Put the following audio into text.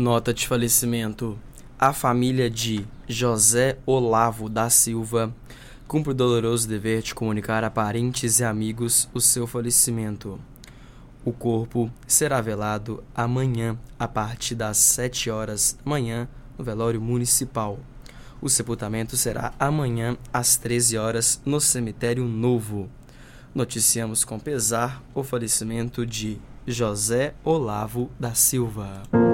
Nota de falecimento. A família de José Olavo da Silva cumpre o doloroso dever de comunicar a parentes e amigos o seu falecimento. O corpo será velado amanhã, a partir das 7 horas da manhã, no velório municipal. O sepultamento será amanhã, às 13 horas, no Cemitério Novo. Noticiamos com pesar o falecimento de José Olavo da Silva.